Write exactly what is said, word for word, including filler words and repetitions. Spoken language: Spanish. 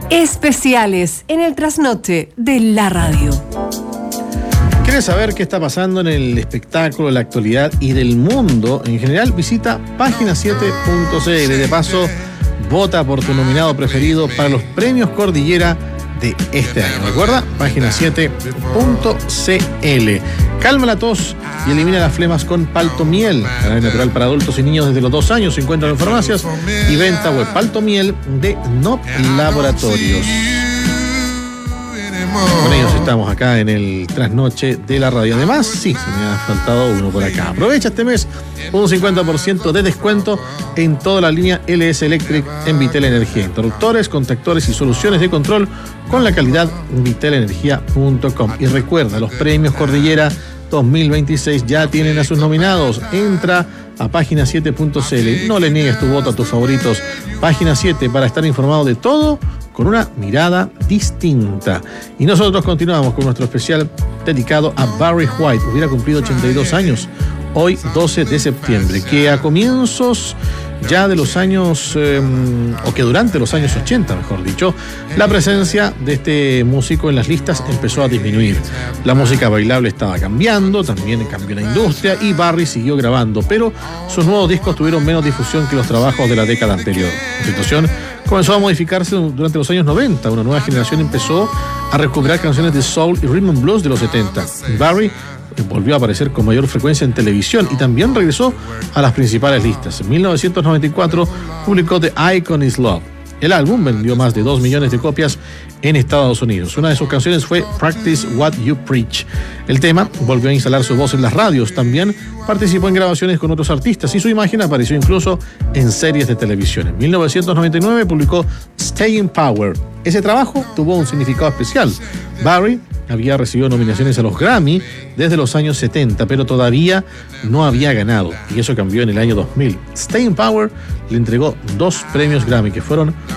Especiales en el trasnoche de la radio. ¿Quieres saber qué está pasando en el espectáculo, la actualidad y del mundo en general? Visita página siete punto c l. De paso, vota por tu nominado preferido para los premios Cordillera de este año. ¿Recuerda? página siete punto c l. Calma la tos y elimina las flemas con Paltomiel. Cannabis natural para adultos y niños desde los dos años. Se encuentra en farmacias y venta web. Paltomiel de N O P Laboratorios. Con ellos estamos acá en el trasnoche de la radio. Además, sí, se me ha faltado uno por acá. Aprovecha este mes un cincuenta por ciento de descuento en toda la línea L S Electric en Vitel Energía. Interruptores, contactores y soluciones de control con la calidad vitel energía punto com. Y recuerda, los premios Cordillera dos mil veintiséis ya tienen a sus nominados. Entra a página siete punto c l. No le niegues tu voto a tus favoritos. Página siete para estar informado de todo con una mirada distinta. Y nosotros continuamos con nuestro especial dedicado a Barry White. Hubiera cumplido ochenta y dos años hoy, doce de septiembre, que a comienzos ya de los años, eh, o que durante los años ochenta, mejor dicho, la presencia de este músico en las listas empezó a disminuir. La música bailable estaba cambiando, también cambió la industria y Barry siguió grabando, pero sus nuevos discos tuvieron menos difusión que los trabajos de la década anterior. La situación comenzó a modificarse durante los años noventa. Una nueva generación empezó a recuperar canciones de soul y rhythm and blues de los setenta. Barry volvió a aparecer con mayor frecuencia en televisión y también regresó a las principales listas. En mil novecientos noventa y cuatro publicó The Icon Is Love. El álbum vendió más de dos millones de copias en Estados Unidos. Una de sus canciones fue Practice What You Preach. El tema volvió a instalar su voz en las radios. También participó en grabaciones con otros artistas y su imagen apareció incluso en series de televisión. En mil novecientos noventa y nueve publicó Staying Power. Ese trabajo tuvo un significado especial. Barry había recibido nominaciones a los Grammy desde los años setenta, pero todavía no había ganado, y eso cambió en el año dos mil. Staying Power le entregó dos premios Grammy, que fueron